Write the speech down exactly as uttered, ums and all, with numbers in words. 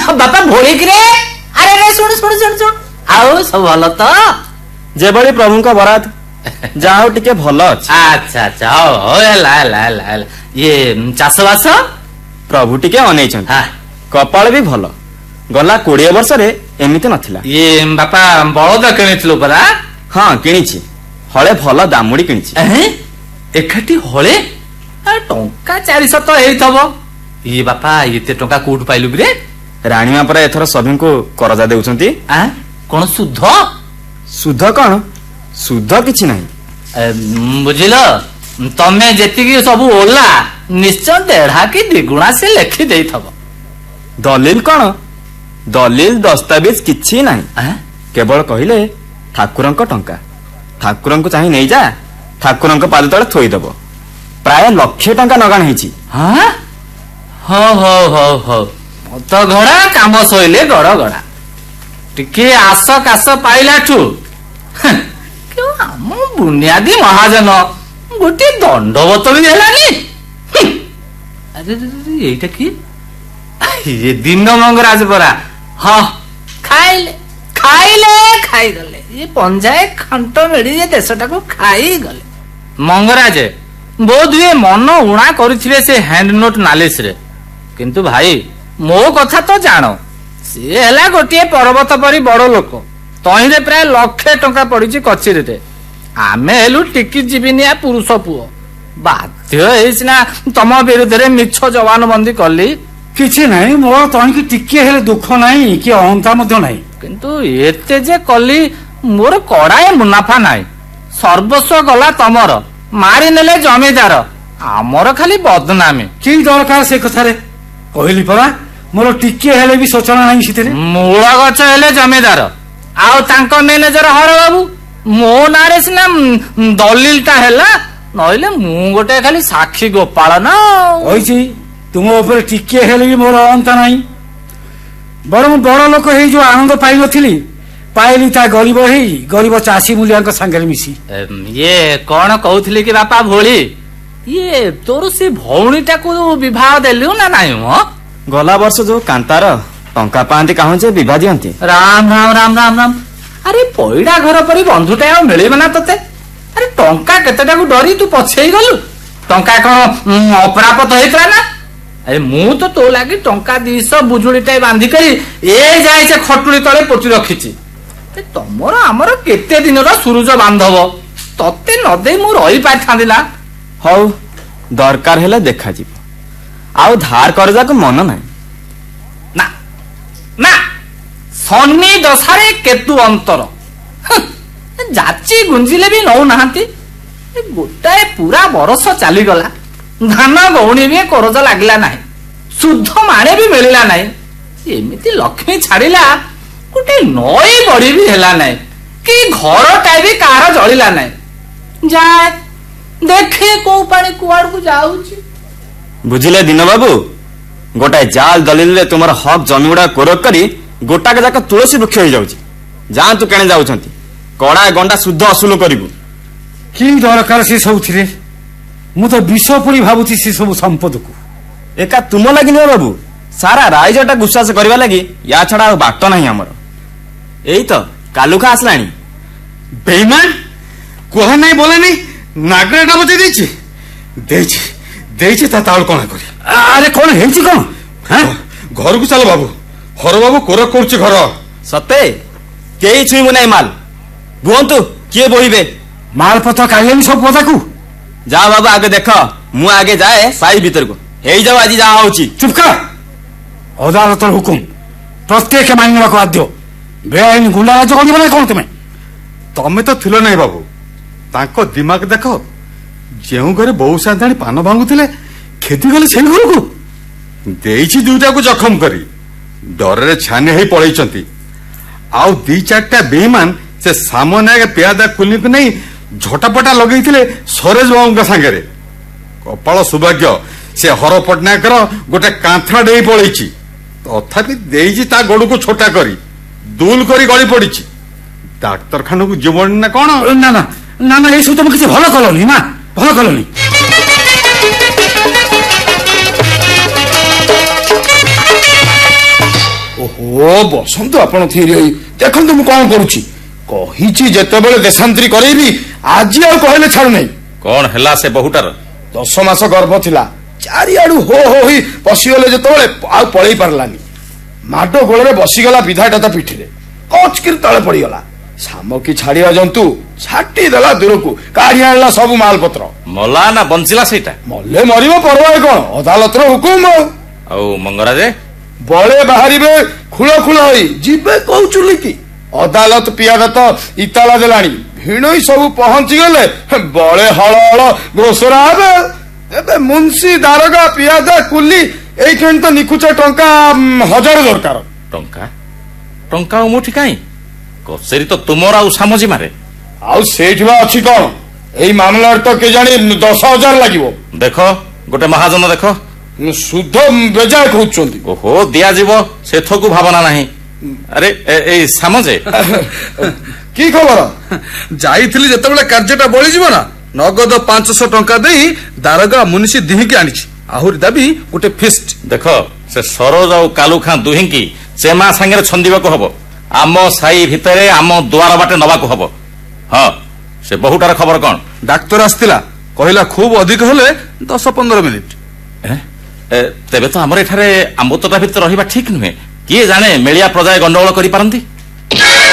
बापा भोलिक रे अरे रे सुन सुन सुन सुन आउ सब भल तो जेबड़ी प्रभु का बरात जाओ टिके भल अछि। अच्छा अच्छा हो हो ला ला ला ये चाष बास प्रभु टिके अनै छन कपाल भी भल गला बीस वर्ष रे एमिति नथिला। ये बापा बळद किनिथिलु परा? हां किनिछि हळे भल दामुडी किनिछि। एहे एखाटी हळे टंका चार सौ तो हेई थबो। ये बापा एते टंका कोठ पाइलु रे? राणीमा पर एथर सभी को करजा देउछंती। आ कोन शुद्ध शुद्ध कोन शुद्ध किछि नाही बुझिलो तमे जेतिकी सब ओला निश्चय देढ़ा की द्विगुणा से लेखि देई थबो। दलील कोन दलील दस्तावेज किछि नाही केवल कहिले ठाकुरंक टंका ठाकुरंक चाहि नै जा ठाकुरंक पाद तळे थोई दबो प्राय लक्ष टंका नगाण हेछि। हां हो हो हो हो तो घोड़ा काम सोइले गड़ गड़ा टिके आस कास पाइला ठू क्यों हम बुनियादी महाजन गोटे दंडवत भी हेलानी। अरे एटा की ये दिन मंगराज परा हाँ खाइले खाइले खाई गले ये पंजाए खंट मेड़ी ये देशटा को खाई गले। मंगराज बोध हुए मन उणा करुथिबे से हैंड नोट नालिस रे किंतु भाई मो कथा तो जानो सी हैला गोटे पर्वत परी बड़ लोक तहिरे प्राय लक्षे टंका पड़ी कचेरी रे आमे हेलु टिकी जीविनिया पुरुष पुओ बाध्य हेसिना तम विरुद्ध रे मिछ जवानबंदी कली किछि नाही मोर तणकी टिके हेले दुख नाही कि अहंता मध्य नाही किंतु एते जे कली मोर कड़ाए मुनाफा नाही सर्वस्व गला तमर मारी नेले जमीदार आमर खाली बदनामी कि दरकार से कथा रे कहली परा मोर टिके हेले भी सोचना नाही सिते मूल गछ हेले जमीदार आउ तांको मैनेजर हर बाबू मो नारे सिना दलीलटा हैला नइले मु गोटे खाली साक्षी गोपाल ना होइछि तुम ऊपर टिके हेले भी मोर अंत नाही बड़ बड़ लोक हे जो आनंद पाइ नथिली पाइली ता गरीब हे गरीब चासी मूल्यांक संगे मिसी। ये कोन कहउथली कि बापा भोली ये तोर से भौणीटा को विवाह देलु ना नाही हो गला वर्ष जो कांतार टंका पांती काहु जे विवाह दियंती। राम राम राम राम राम अरे पइडा घर परी बंधुटा आ मिलिबे ना तते अरे टंका केतेटा को डरी तू पछेई गलु टंका कोन अपरापत हेतरा ना अरे मु तो तो लागी टंका दो सौ बुजुलीटा बांधी करी ए जाय से खटुली तळे पोटी रखिची तमरो हमर केते दिन रो सुरुज बांधव तते न दे मु रही पाथांदिला। हौ दरकार हेला देखा जीव आउ धार करजा को मन नाही ना ना शनि दशारे केतु अंतर जाची गुंजिले भी नौ नाहंती गोटाए पूरा बरस चली गला धान गौणी भी करज लागला नाही शुद्ध माणे भी मिलला नाही एमिति लक्ष्मी छाड़िला गोटे नई बड़ी भी हेला नाही कि घरटा भी कार जलिला नाही जाए देखे को पानी कुआड़ को जाउची। बुझिले दिन बाबू गोटाए जाल दलील रे तुमर हक जमी गुडा कोरक करी गोटा के जाक तुलसी वृक्ष हो जाउची जा तू केने जाउछंती कड़ा गंडा शुद्ध असुल करिवु कि दरकार से सब थिरे मु तो विष पुरी भाबुची से सब संपद को एका तुम लागि न बाबू सारा राइजटा विश्वास करबा लागि या छडा बाट नाही हमर एई तो कालुखा आसलाणी बेईमान कोह नहीं बोले नहीं नागरेटा बजे देछि देछि देछि ता ताळ कोन करी अरे कोन हेछि कोन हां घर को चल बाबू हर बाबू कोरक करछि घर सते केई छुइमु नाही माल बुहंतु किए बोहिबे माल पत्र कालेनी सब पता को जा बाबू आगे देख मु आगे जाए साई भीतर को हेई जाओ आज जा होछि चुप कर अदालत हुकुम प्रत्येक मानिना को बाध्य बेआईन गुंडा राज कोनी बने कोन तुमे तमे तो थिलो नाही बाबू तांको दिमाग देखो जेउ घरे बहु साधाणी पान भांगुथिले खेती गले से घर को देइछि दुटा को जखम करी डर रे छाने हे पळैचंती आउ दी चारटा बेईमान से सामने के प्यादा कुली को नहीं झटापटा लगेइथिले सरेज बाबू का संगे रे कपाल सौभाग्य से हर पटनायकर गोटे कांथा डेई पळैछि तथापि देइछि ता गोड़ को छोटा करी दूल करी गली पड़िछि डाक्तरखाना को जीवन ना कौन ना ना ना ना ये तुम किसी भल कलनी ना भल कलनी ଓହୋ ବସନ୍ତୁ ଆପଣ ଥିରି ହୋଇ ଦେଖନ୍ତୁ ମୁଁ କଣ କରୁଛି କହିଛି ଯେତେବେଳେ ଦେଶାନ୍ତରୀ କରେଇବି ଆଜି ଆଉ କହିଲେ ଛାଡୁନାହିଁ। କଣ ହେଲା ସେ ବୋହୁଟାର? ଦଶ ମାସ ଗର୍ଭ ଥିଲା ଚାରିଆଡୁ ହୋ ହୋ ହୋଇ ପଶିଗଲେ ଯେତେବେଳେ ଆଉ ପଳେଇ ପାରିଲାନି। ମାଡ ଗୋଳରେ ବସିଗଲା ବିଧାଟା ତା ପିଠିରେ କଚକିରି ତଳେ ପଡିଗଲା। ସାମକି ଛାଡିବା ଜନ୍ତୁ ଛାଟି ଦେଲା ଦୂରକୁ କାଢି ଆଣିଲା ସବୁ ମାଲପତ୍ର। ମଲା ନା ବଞ୍ଚିଲା ସେଇଟା? ମଲେ ମରିବ ପରବାଏ କଣ ଅଦାଲତର ହୁକୁମ। ଆଉ ମଙ୍ଗରାଜେ ବଳେ ବାହାରିବେ ଖୁଳ ଖୁଳ ହୋଇ ଯିବେ କହୁଚୁଲି କି ଅଦାଲତ ପିଆଦା ତ ଇତାଲା ଦେଲାଣି ଭିଣୋଇ ସବୁ ପହଞ୍ଚି ଗଲେ ବଳେ ହଳ ହଳ ଗ୍ରୋସରା ହେବେ। ଏବେ ମୁନ୍ସି ଦାରୋଗା ପିଆଦା କୁଲି ଏଇକ୍ଷଣି ତ ନିଖୁଚ ଟଙ୍କା ହଜାର ଦରକାର। ଟଙ୍କା ଟଙ୍କା ଆଉ ମୁଠି କାଇଁ? କଚେରୀ ତ ତୁମର ଆଉ ସାମଜିମାରେ। ଆଉ ସେଇଠି ବା ଅଛି କଣ ଏଇ ମାମଲାରେ ତ କେଜାଣି ଦଶ ହଜାର ଲାଗିବ। ଦେଖ ଗୋଟେ ମହାଜନ ଦେଖ। ସୁଧ ବେଜାୟ କହୁଛନ୍ତି। ଓହୋ ଦିଆଯିବ ସେଥକୁ ଭାବନା ନାହିଁ। ଆରେ ଏଇ ସାମଜେ କି ଖବର? ଯାଇଥିଲି ଯେତେବେଳେ କାର୍ଯ୍ୟଟା ବଳିଯିବ ନା ନଗଦ ପାଞ୍ଚଶହ ଟଙ୍କା ଦେଇ ଦାରୋଗା ମୁନିସି ଦିହିକି ଆଣିଛି। ଆହୁରି ଦାବି ଗୋଟେ ଫିଷ୍ଟ। ଦେଖ ସେ ସରୋଜ ଆଉ କାଲୁଖାଁ ଦୁହିଁକି ଚେମା ସାଙ୍ଗରେ ଛନ୍ଦିବାକୁ ହବ। ଆମ ସାହି ଭିତରେ ଆମ ଦୁଆର ବାଟେ ନବାକୁ ହବ। ହଁ ସେ ବୋହୁଟାର ଖବର କଣ? ଡାକ୍ତର ଆସିଥିଲା କହିଲା ଖୁବ ଅଧିକ ହେଲେ ଦଶ ପନ୍ଦର ମିନିଟ। ତେବେ ତ ଆମର ଏଠାରେ ଆମ୍ବତୋଟା ଭିତରେ ରହିବା ଠିକ ନୁହେଁ। କିଏ ଜାଣେ ମେଳିଆ ପ୍ରଜାଏ ଗଣ୍ଡଗୋଳ କରିପାରନ୍ତି।